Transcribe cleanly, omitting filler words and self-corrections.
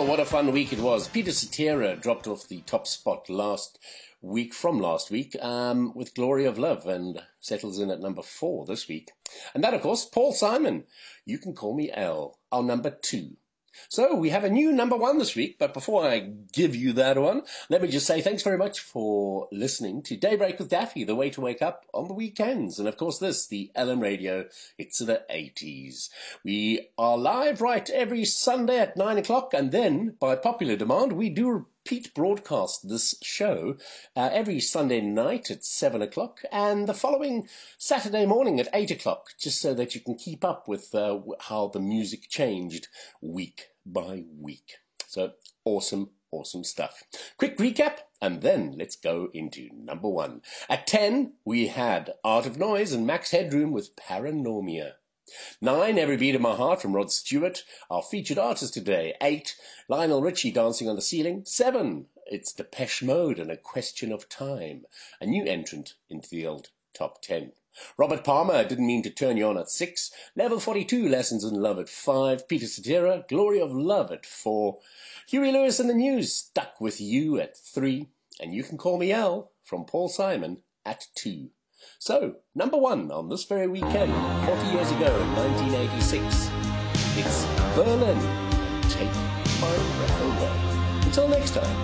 Well, what a fun week it was. Peter Cetera dropped off the top spot last week with Glory of Love and settles in at number 4 this week. And that, of course, Paul Simon, You Can Call Me Elle, our number 2. So we have a new number 1 this week, but before I give you that one, let me just say thanks very much for listening to Daybreak with Daffy, the way to wake up on the weekends. And of course this, the LM Radio, it's the 80s. We are live right every Sunday at 9 o'clock, and then, by popular demand, we do repeat broadcast this show every Sunday night at 7 o'clock and the following Saturday morning at 8 o'clock, just so that you can keep up with how the music changed week by week. So awesome stuff. Quick recap, and then let's go into number 1. At 10, we had Art of Noise and Max Headroom with Paranormia. 9, Every Beat of My Heart from Rod Stewart, our featured artist today. 8, Lionel Richie, Dancing on the Ceiling. 7, it's Depeche Mode and A Question of Time, a new entrant into the old top 10. Robert Palmer, Didn't Mean to Turn You On at 6, Level 42, Lessons in Love at 5, Peter Cetera, Glory of Love at 4, Huey Lewis and the News, Stuck With You at 3, and You Can Call Me Elle from Paul Simon at 2. So, number 1 on this very weekend, 40 years ago in 1986, it's Berlin, Take My Breath Away. Until next time.